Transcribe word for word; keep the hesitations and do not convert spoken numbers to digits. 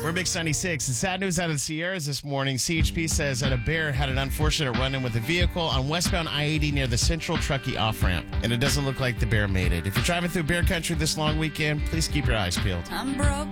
We're Mix ninety-six. And sad news out of the Sierras this morning. C H P says that a bear had an unfortunate run-in with a vehicle on westbound I eighty near the Central Truckee off-ramp. And it doesn't look like the bear made it. If you're driving through bear country this long weekend, please keep your eyes peeled. I'm broke